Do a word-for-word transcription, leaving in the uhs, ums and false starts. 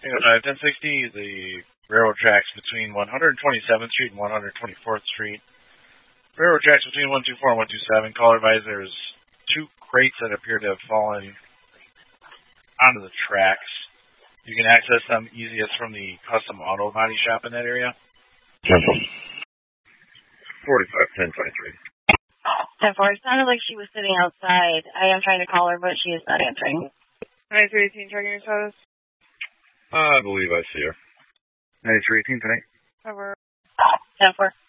Uh, ten sixty, the railroad tracks between one hundred twenty-seventh Street and one hundred twenty-fourth Street. Railroad tracks between one twenty-four and one twenty-seven. Caller advised there's two crates that appear to have fallen onto the tracks. You can access them easiest from the custom auto body shop in that area. forty-five, ten twenty-three. ten four, it sounded like she was sitting outside. I am trying to call her, but she is not answering. ninety-three eighteen, checking your status. Uh, I believe I see her. ninety-three eighteen tonight. Over. ten four.